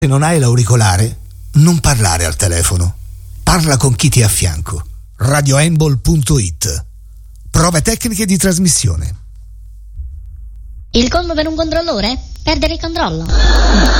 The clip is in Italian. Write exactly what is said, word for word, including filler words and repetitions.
Se non hai l'auricolare, non parlare al telefono. Parla con chi ti è a fianco. radioembol punto it. Prove tecniche di trasmissione. Il colmo per un controllore? Perdere il controllo.